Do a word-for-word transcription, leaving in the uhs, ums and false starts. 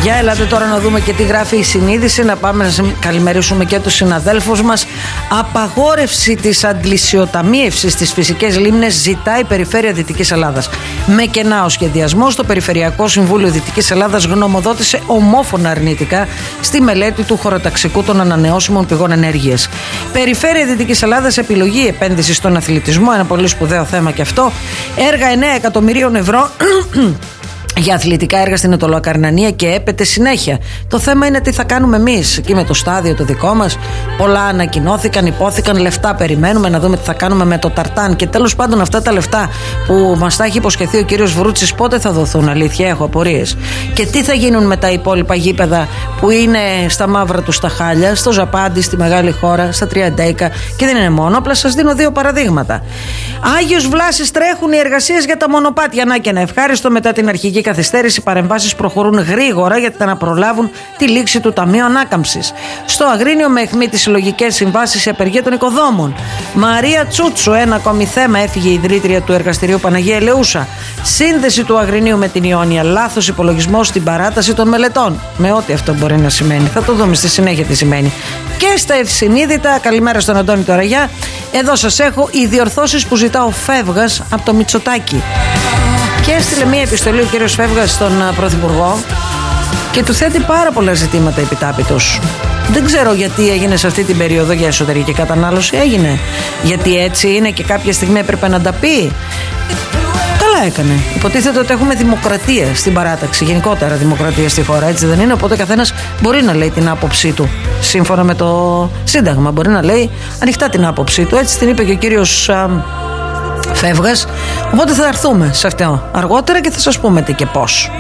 Για ελάτε τώρα να δούμε και τι γράφει η συνείδηση. Να πάμε να καλημερίσουμε και τους συναδέλφους μας. Απαγόρευση της αντλησιοταμίευσης στις φυσικές λίμνες ζητάει η Περιφέρεια Δυτικής Ελλάδας. Με κενά ο σχεδιασμός, το Περιφερειακό Συμβούλιο Δυτικής Ελλάδας γνωμοδότησε ομόφωνα αρνητικά στη μελέτη του χωροταξικού των ανανεώσιμων πηγών ενέργειας. Περιφέρεια Δυτικής Ελλάδας, επιλογή επένδυση στον αθλητισμό, ένα πολύ σπουδαίο θέμα και αυτό. Έργα εννέα εκατομμυρίων ευρώ. Για αθλητικά έργα στην Ετωλοακαρνανία και έπεται συνέχεια. Το θέμα είναι τι θα κάνουμε εμείς εκεί με το στάδιο το δικό μας. Πολλά ανακοινώθηκαν, υπόθηκαν, λεφτά περιμένουμε να δούμε τι θα κάνουμε με το ταρτάν. Και τέλος πάντων, αυτά τα λεφτά που μας τα έχει υποσχεθεί ο κύριος Βρούτσης, πότε θα δοθούν? Αλήθεια, έχω απορίες. Και τι θα γίνουν με τα υπόλοιπα γήπεδα που είναι στα μαύρα του στα χάλια, στο Ζαπάντι, στη μεγάλη χώρα, στα Τριαντέικα. Και δεν είναι μόνο, απλά σας δίνω δύο παραδείγματα. Άγιος Βλάσης, τρέχουν οι εργασίες για τα μονοπάτια. Να και να ευχάριστο, μετά την αρχική καθυστέρηση, οι παρεμβάσεις προχωρούν γρήγορα γιατί να προλάβουν τη λήξη του Ταμείου Ανάκαμψης. Στο Αγρίνιο, με αιχμή τις συλλογικές συμβάσεις, η απεργία των οικοδόμων. Μαρία Τσούτσου, ένα ακόμη θέμα, έφυγε η ιδρύτρια του εργαστηρίου Παναγία Ελεούσα. Σύνδεση του Αγρινίου με την Ιόνια, λάθος υπολογισμός στην παράταση των μελετών. Με ό,τι αυτό μπορεί να σημαίνει. Θα το δούμε στη συνέχεια τι σημαίνει. Και στα ευσυνείδητα, καλημέρα στον Αντώνη Τωραγιά. Εδώ σας έχω οι διορθώσεις που ζητά ο Φεύγας από το Μητσοτάκη. Και έστειλε μία επιστολή ο κύριος Φεύγας στον Πρωθυπουργό και του θέτει πάρα πολλά ζητήματα επιτάπητος. Δεν ξέρω γιατί έγινε σε αυτή την περίοδο για εσωτερική κατανάλωση. Έγινε γιατί έτσι είναι και κάποια στιγμή έπρεπε να τα πει. Καλά έκανε. Υποτίθεται ότι έχουμε δημοκρατία στην παράταξη, γενικότερα δημοκρατία στη χώρα, έτσι δεν είναι? Οπότε καθένας μπορεί να λέει την άποψή του σύμφωνα με το Σύνταγμα. Μπορεί να λέει ανοιχτά την άποψή του. Έτσι την είπε και ο κύριος α, Φεύγας. Οπότε θα έρθουμε σε αυτό αργότερα και θα σας πούμε τι και πώς.